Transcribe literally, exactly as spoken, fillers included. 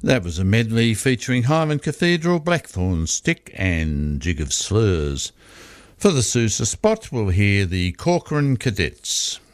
That was a medley featuring Hyman Cathedral, Blackthorn Stick and Jig of Slurs. For the Sousa spot, we'll hear the Corcoran Cadets.